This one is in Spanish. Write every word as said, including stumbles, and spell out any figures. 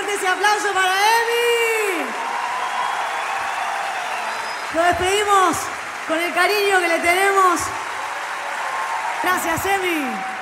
fuerte ese aplauso para Emi. Lo despedimos con el cariño que le tenemos. Gracias, Emi.